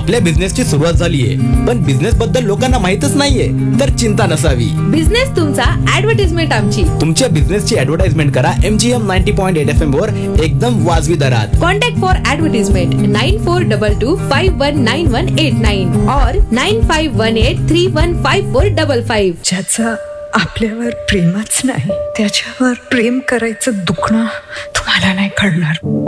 आपल्या बिझनेसची सुरुवात झालीये, पण बिझनेस बद्दल लोकांना माहितच नाहीये. तर चिंता नसावी. बिझनेस तुमचा, ऍडव्हर्टाइजमेंट आमची. तुमच्या बिझनेसची ऍडव्हर्टाइजमेंट करा MGM 90.8 FM वर एकदम वाजवी दरात. कॉन्टॅक्ट फॉर ऍडव्हर्टाइजमेंट 9422519189 और 9518315455. ज्याचं आपल्यावर प्रेमच नाही त्याच्यावर प्रेम करायचं दुखणं तुम्हाला नाही कळणार.